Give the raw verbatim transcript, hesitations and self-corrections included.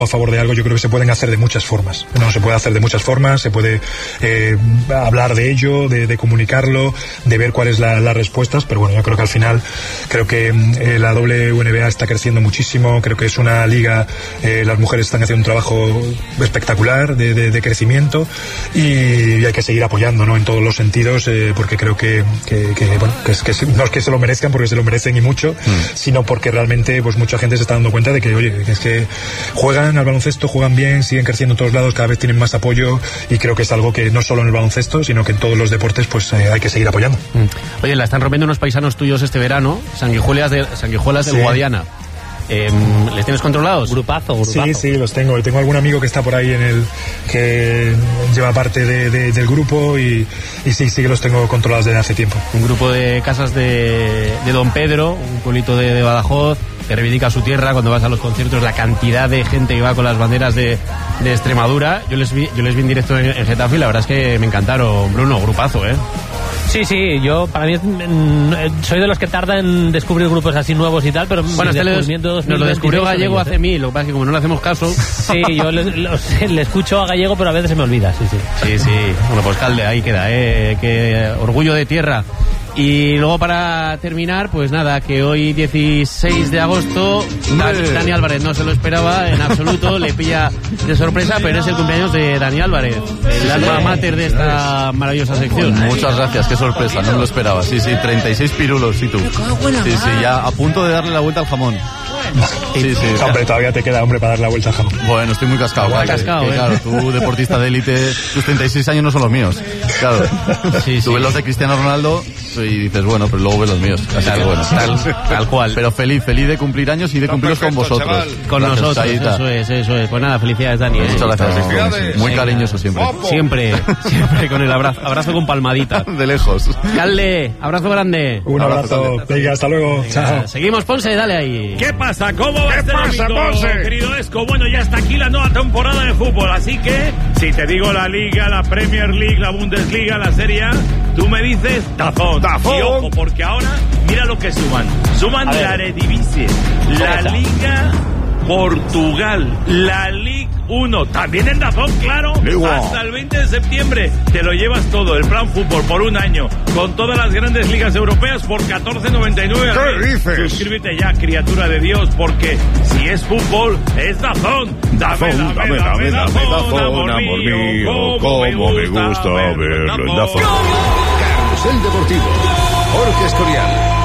a favor de algo, yo creo que se pueden hacer de muchas formas. No, se puede hacer de muchas formas, se puede eh, hablar de ello, de, de comunicarlo, de ver cuáles la, las respuestas, pero bueno, yo creo que al final, creo que eh, la W N B A está creciendo muchísimo, creo que es una liga, eh, las mujeres están haciendo un trabajo espectacular de, de, de crecimiento y, y hay que seguir apoyando, ¿no? En todos los sentidos, eh, porque creo que, que, que bueno, que, es, que no es que se lo merezcan, porque se lo merecen y mucho, mm. sino porque realmente pues mucha gente se está dando cuenta de que, oye, que es que juegan al baloncesto, juegan bien, siguen creciendo en todos lados, cada vez tienen más apoyo y creo que es algo que no solo en el baloncesto, sino que en todos los deportes pues eh, hay que seguir apoyando. Mm. Oye, la están rompiendo unos paisanos tuyos este verano, Sanguijuelas de, Sanguijuelas del sí. Guadiana. Eh, ¿Les tienes controlados? Grupazo, grupazo. Sí, sí, los tengo. Tengo algún amigo que está por ahí en el que lleva parte de, de, del grupo y, y sí, sí que los tengo controlados desde hace tiempo. Un grupo de casas de, de Don Pedro, un pueblito de, de Badajoz, que reivindica su tierra cuando vas a los conciertos, la cantidad de gente que va con las banderas de, de Extremadura. Yo les vi, yo les vi en directo en, en Getafe y la verdad es que me encantaron, Bruno, grupazo, ¿eh? Sí, sí, yo para mí soy de los que tarda en descubrir grupos así nuevos y tal, pero bueno, este les, nos lo descubrió Gallego hace mil, lo que pasa es que como no le hacemos caso. Sí, yo le, le, le escucho a Gallego, pero a veces se me olvida, sí, sí. Sí, sí, bueno, pues Calde, ahí queda, eh, que orgullo de tierra. Y luego para terminar, pues nada, que hoy dieciséis de agosto Dani, Dani Álvarez no se lo esperaba en absoluto, le pilla de sorpresa, pero es el cumpleaños de Dani Álvarez, el alma mater de esta maravillosa sección. Muchas gracias, qué sorpresa, no me lo esperaba. Sí, sí, treinta y seis pirulos, ¿y tú? Sí, sí, ya a punto de darle la vuelta al jamón. Sí, sí, hombre, todavía te queda, hombre, para dar la vuelta al jamón. Bueno, estoy muy cascado. Muy vale, cascado, que, ¿eh? Claro, tú, deportista de élite, tus treinta y seis años no son los míos. Claro. Sí, tú sí. ves los de Cristiano Ronaldo y dices, bueno, pero luego ves los míos. Así tal, que bueno. Tal, tal cual. Pero feliz, feliz de cumplir años y de cumplirlos con vosotros. Chaval. Con gracias, nosotros, Saíta. Eso es, eso es. Pues nada, felicidades, Dani. ¿eh? Muchas gracias. No, muy cariñoso siempre. Siempre, siempre con el abrazo. Abrazo con palmadita. De lejos. Calde, abrazo grande. Un abrazo. Venga, hasta luego. Venga, chao. Seguimos, Ponce, dale ahí. ¿Qué pasa? ¿Cómo va este pasa, domingo, Ponce? querido Esco? Bueno, ya está aquí la nueva temporada de fútbol, así que si te digo la Liga, la Premier League, la Bundesliga, la Serie A, tú me dices Dazón. Dazón. Y ojo, porque ahora mira lo que suman. Suman la Eredivisie, la Liga Portugal, la Ligue uno, también en Dazón, claro, hasta el veinte de septiembre te lo llevas todo, el plan fútbol por un año, con todas las grandes ligas europeas por catorce noventa y nueve. ¿Qué dices? Suscríbete ya, criatura de Dios, porque si es fútbol, es Dazón. Dame, Dazón, dame, dame, dame, Dazón, amor mío, cómo me gusta verlo en Dazón. Carrusel Deportivo, Jorge Escorial.